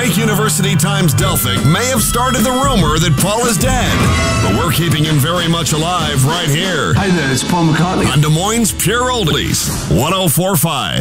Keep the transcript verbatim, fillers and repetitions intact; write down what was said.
Fake University Times Delphic may have started the rumor that Paul is dead, but we're keeping him very much alive right here Hi there, it's Paul McCartney. on Des Moines Pure Oldies, one oh four point five.